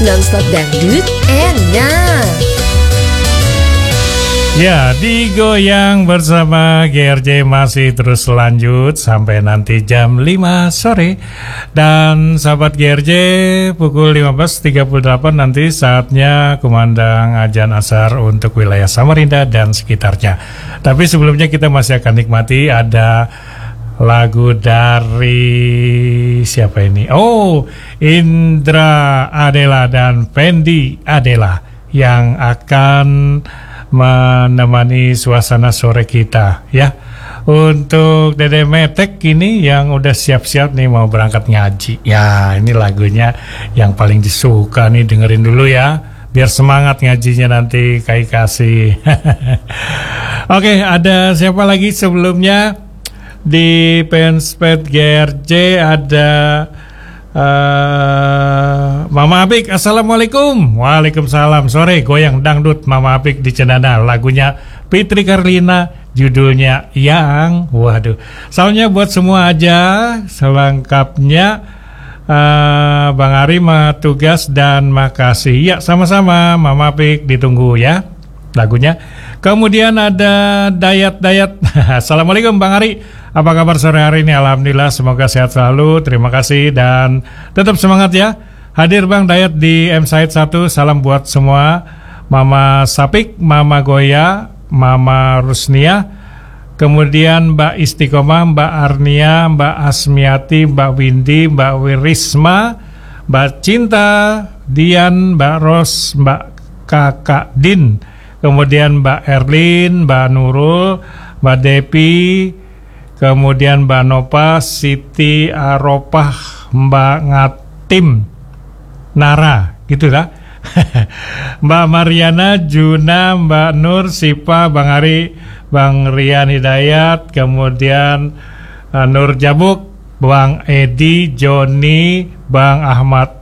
nonstop dangdut enak. Ya, digoyang bersama GRJ masih terus lanjut sampai nanti jam 5 sore. Dan sahabat GRJ, pukul 15.38 nanti saatnya kumandang azan asar untuk wilayah Samarinda dan sekitarnya. Tapi sebelumnya kita masih akan nikmati ada lagu dari siapa ini? Oh, Indra Adela dan Fendi Adela yang akan menemani suasana sore kita ya. Untuk Dede Metek ini yang udah siap-siap nih mau berangkat ngaji. Ya, ini lagunya yang paling disuka nih, dengerin dulu ya biar semangat ngajinya nanti Kai kasih. Oke, ada siapa lagi sebelumnya di Fanspage GRJ? Ada Mama Apik, assalamualaikum. Waalaikumsalam. Sore goyang dangdut Mama Apik di Cendana. Lagunya Fitri Karlina, judulnya Yang. Waduh, soalnya buat semua aja. Selengkapnya Bang Ari mah tugas dan makasih. Ya, sama-sama Mama Apik, ditunggu ya lagunya. Kemudian ada Dayat. Assalamualaikum Bang Ari, apa kabar sore hari ini? Alhamdulillah, semoga sehat selalu. Terima kasih dan tetap semangat ya. Hadir Bang Dayat di M-Side 1. Salam buat semua. Mama Sapik, Mama Goya, Mama Rusnia, kemudian Mbak Istiqomah, Mbak Arnia, Mbak Asmiati, Mbak Windy, Mbak Wirisma, Mbak Cinta, Dian, Mbak Ros, Mbak Kakak Din, kemudian Mbak Erlin, Mbak Nurul, Mbak Depi, kemudian Mbak Nopa, Siti Aropah, Mbak Ngatim, Nara, gitu lah. Mbak Mariana, Juna, Mbak Nur, Sipa, Bang Ari, Bang Rian Hidayat, kemudian Nur Jabuk, Bang Edi, Joni, Bang Ahmad,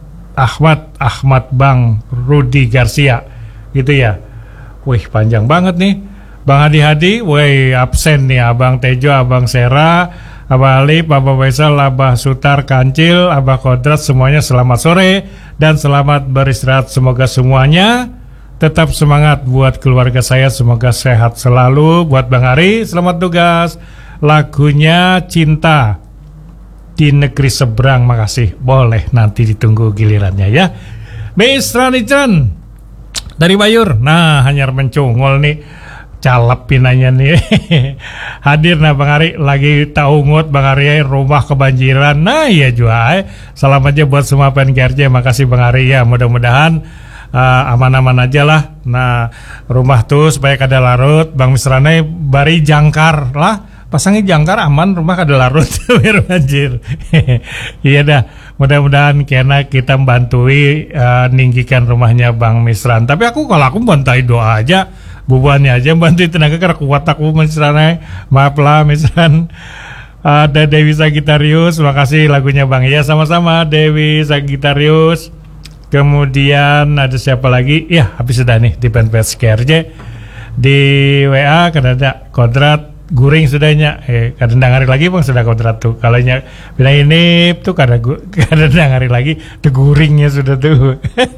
Bang Rudi Garcia, gitu ya. Wih, panjang banget nih. Bang Hadi, wih absen nih. Abang Tejo, Abang Sera, Abah Alif, Abah Faisal, Abah Sutar, Kancil, Abah Kodrat, semuanya selamat sore dan selamat beristirahat. Semoga semuanya tetap semangat. Buat keluarga saya semoga sehat selalu. Buat Bang Ari, selamat tugas. Lagunya Cinta di Negeri Seberang, makasih. Boleh nanti ditunggu gilirannya ya. Miss Ranichan dari Bayur, nah hanyar mencungol nih, calap pinanya nih. Hadir nah Bang Ari, lagi taungut Bang Ari, rumah kebanjiran. Nah iya juga, salam aja buat semua PNGRJ. Makasih Bang Ari ya, mudah-mudahan aman-aman aja lah. Nah rumah tuh supaya kada larut. Bang Misrane bari jangkar lah, pasangnya jangkar aman, rumah kada larut biar banjir. Iya dah, mudah-mudahan kena kita bantui ninggikan rumahnya Bang Misran. Tapi kalau aku bantai doa aja, bubuannya aja bantu tenaga karena kuat aku Misran. Maaf lah Misran. Ada Dewi Sagitarius, makasih lagunya Bang. Ya sama-sama Dewi Sagitarius. Kemudian ada siapa lagi? Ya habis sudah nih di fanpage KRJ. Di WA kan ada Kodrat Guring sudahnya, kadang hari lagi Bang sudah kodrat tuh. Kalau bilang ini tuh kadang hari lagi tuh guringnya sudah tuh.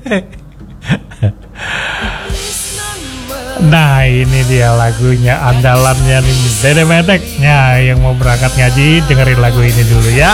Nah ini dia lagunya andalannya nih Dede Metek. Nah yang mau berangkat ngaji dengerin lagu ini dulu ya.